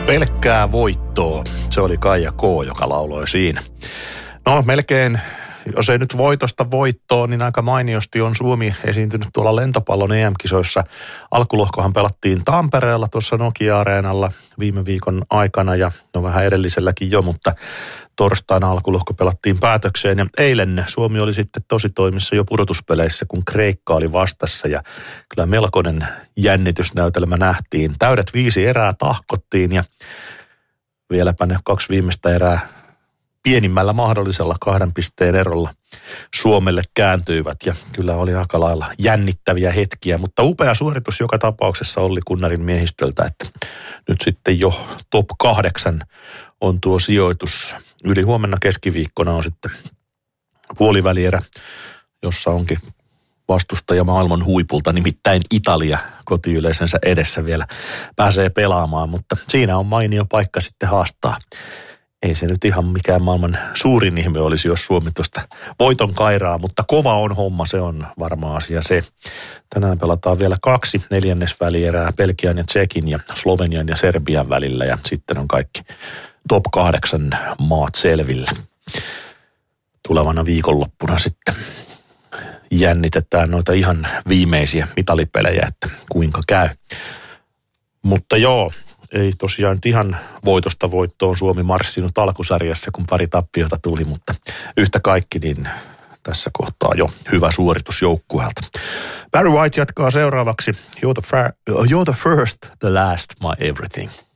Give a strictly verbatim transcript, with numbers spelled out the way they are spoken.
Pelkkää voittoa. Se oli Kaija K, joka lauloi siinä. No melkein, jos ei nyt voitosta voittoa, niin aika mainiosti on Suomi esiintynyt tuolla lentopallon E M-kisoissa. Alkulohkohan pelattiin Tampereella tuossa Nokia-areenalla viime viikon aikana ja no vähän edelliselläkin jo, mutta torstaina alkulohko pelattiin päätökseen ja eilen Suomi oli sitten tosi toimissa jo pudotuspeleissä, kun Kreikka oli vastassa ja kyllä melkoinen jännitysnäytelmä nähtiin. Täydet viisi erää tahkottiin ja vieläpä ne kaksi viimeistä erää pienimmällä mahdollisella kahden pisteen erolla Suomelle kääntyivät ja kyllä oli aika lailla jännittäviä hetkiä, mutta upea suoritus joka tapauksessa Olli Kunnarin miehistöltä, että nyt sitten jo top kahdeksan on tuo sijoitus. Yli huomenna keskiviikkona on sitten puolivälierä, jossa onkin vastustaja maailman huipulta, nimittäin Italia kotiyleisönsä edessä vielä pääsee pelaamaan, mutta siinä on mainio paikka sitten haastaa. Ei se nyt ihan mikään maailman suurin ihme olisi, jos Suomi tuosta voiton kairaa, mutta kova on homma, se on varma asia se. Tänään pelataan vielä kaksi neljännesvälierää Belgian ja Tsekin ja Slovenian ja Serbian välillä ja sitten on kaikki top kahdeksan maat selvillä. Tulevana viikonloppuna sitten jännitetään noita ihan viimeisiä mitalipelejä, että kuinka käy. Mutta joo, ei tosiaan ihan voitosta voittoon Suomi marssinut alkusarjassa, kun pari tappiota tuli, mutta yhtä kaikki niin tässä kohtaa jo hyvä suoritus joukkueelta. Barry White jatkaa seuraavaksi. You're the, fir- you're the first, the last, my everything.